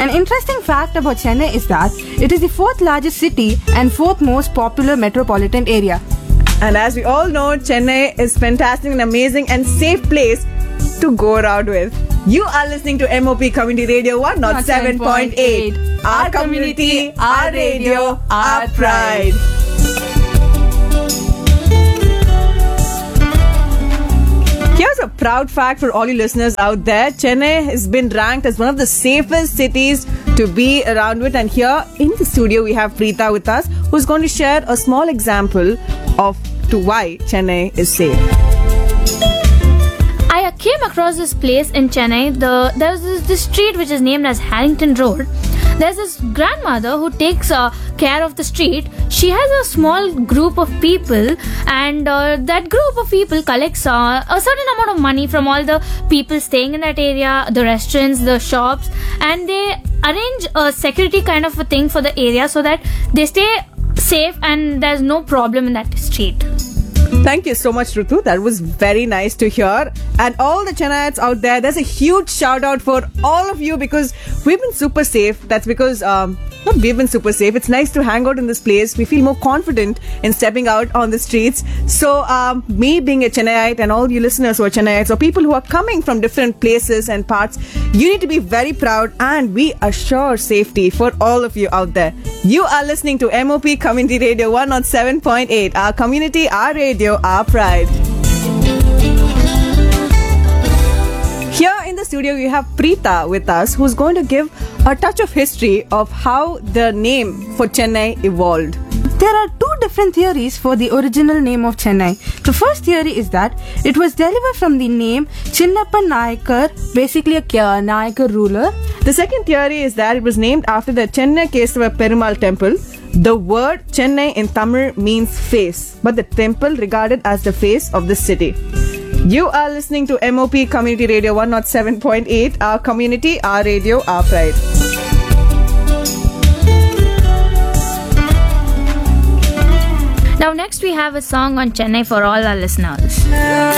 An interesting fact about Chennai is that it is the fourth largest city and fourth most popular metropolitan area. And as we all know, Chennai is fantastic and amazing and safe place to go around with. You are listening to MOP Community Radio 107.8. Our community, our radio, our pride. Here's a proud fact for all you listeners out there. Chennai has been ranked as one of the safest cities to be around with. And here in the studio, we have Preeta with us, who's going to share a small example of to why Chennai is safe. I came across this place in Chennai. There was this street which is named as Harrington Road. There's this grandmother who takes care of the street. She has a small group of people, and that group of people collects a certain amount of money from all the people staying in that area, the restaurants, the shops, and they arrange a security kind of a thing for the area so that they stay safe and there's no problem in that street. Thank you so much, Rutu. That was very nice to hear. And all the Chennaites out there, there's a huge shout out for all of you because we've been super safe. That's because not we've been super safe. It's nice to hang out in this place. We feel more confident in stepping out on the streets. So me being a Chennaiite and all you listeners who are Chennaites or people who are coming from different places and parts, you need to be very proud and we assure safety for all of you out there. You are listening to MOP Community Radio 107.8. Our community, our radio, our pride. Here in the studio, we have Preeta with us, who's going to give a touch of history of how the name for Chennai evolved. There are two different theories for the original name of Chennai. The first theory is that it was derived from the name Chinnappa Nayakar, basically a Nayakar ruler. The second theory is that it was named after the Chennai Kesava Perumal temple. The word Chennai in Tamil means face, but the temple regarded as the face of the city. You are listening to MOP Community Radio 107.8, our community, our radio, our pride. Now next we have a song on Chennai for all our listeners.